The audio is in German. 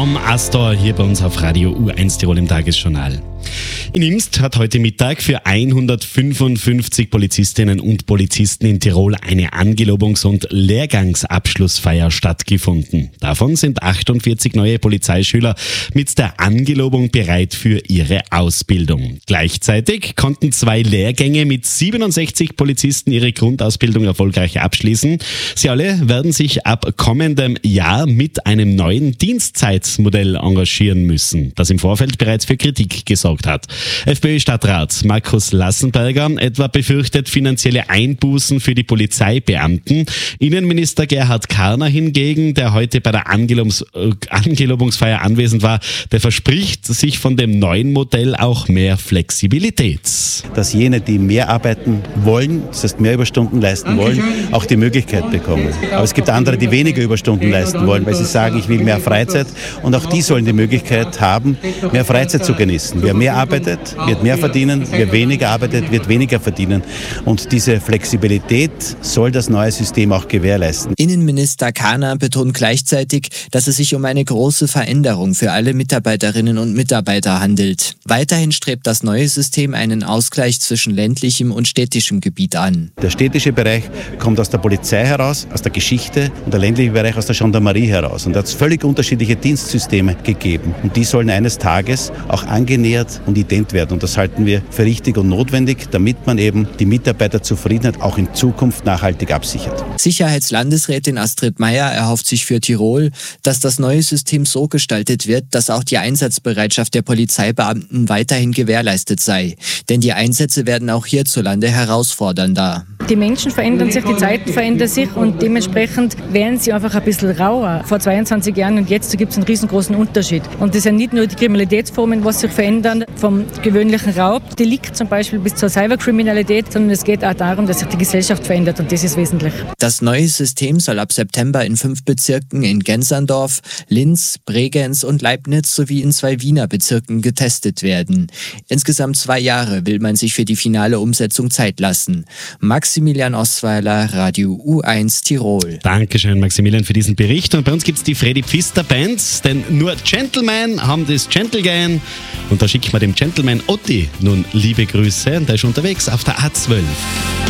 Dom Astor hier bei uns auf Radio U1 Tirol im Tagesjournal. In Imst hat heute Mittag für 155 Polizistinnen und Polizisten in Tirol eine Angelobungs- und Lehrgangsabschlussfeier stattgefunden. Davon sind 48 neue Polizeischüler mit der Angelobung bereit für ihre Ausbildung. Gleichzeitig konnten 2 Lehrgänge mit 67 Polizisten ihre Grundausbildung erfolgreich abschließen. Sie alle werden sich ab kommendem Jahr mit einem neuen Dienstzeitmodell engagieren müssen, das im Vorfeld bereits für Kritik gesorgt hat. FPÖ-Stadtrat Markus Lassenberger etwa befürchtet finanzielle Einbußen für die Polizeibeamten. Innenminister Gerhard Karner hingegen, der heute bei der Angelobungsfeier anwesend war, der verspricht sich von dem neuen Modell auch mehr Flexibilität. Dass jene, die mehr arbeiten wollen, das heißt mehr Überstunden leisten wollen, auch die Möglichkeit bekommen. Aber es gibt andere, die weniger Überstunden leisten wollen, weil sie sagen, ich will mehr Freizeit, und auch die sollen die Möglichkeit haben, mehr Freizeit zu genießen. Wer mehr arbeitet, wird mehr verdienen, wer weniger arbeitet, wird weniger verdienen. Und diese Flexibilität soll das neue System auch gewährleisten. Innenminister Karner betont gleichzeitig, dass es sich um eine große Veränderung für alle Mitarbeiterinnen und Mitarbeiter handelt. Weiterhin strebt das neue System einen Ausgleich zwischen ländlichem und städtischem Gebiet an. Der städtische Bereich kommt aus der Polizei heraus, aus der Geschichte, und der ländliche Bereich aus der Gendarmerie heraus. Und da hat es völlig unterschiedliche Dienstsysteme gegeben. Und die sollen eines Tages auch angenähert und ident werden. Und das halten wir für richtig und notwendig, damit man eben die Mitarbeiterzufriedenheit auch in Zukunft nachhaltig absichert. Sicherheitslandesrätin Astrid Meier erhofft sich für Tirol, dass das neue System so gestaltet wird, dass auch die Einsatzbereitschaft der Polizeibeamten weiterhin gewährleistet sei. Denn die Einsätze werden auch hierzulande herausfordernder. Die Menschen verändern sich, die Zeiten verändern sich, und dementsprechend werden sie einfach ein bisschen rauer. Vor 22 Jahren und jetzt gibt es einen riesengroßen Unterschied. Und das sind nicht nur die Kriminalitätsformen, was sich verändern, vom gewöhnlichen Raubdelikt zum Beispiel bis zur Cyberkriminalität, sondern es geht auch darum, dass sich die Gesellschaft verändert, und das ist wesentlich. Das neue System soll ab September in 5 Bezirken in Gensandorf, Linz, Bregenz und Leibniz sowie in 2 Wiener Bezirken getestet werden. Insgesamt 2 Jahre will man sich für die finale Umsetzung Zeit lassen. Maximilian Osweiler, Radio U1 Tirol. Dankeschön, Maximilian, für diesen Bericht. Und bei uns gibt es die Freddy Pfister Bands, denn nur Gentlemen haben das Gentlegan. Und da schicken wir dem Gentleman Otti nun liebe Grüße. Und der ist unterwegs auf der A12.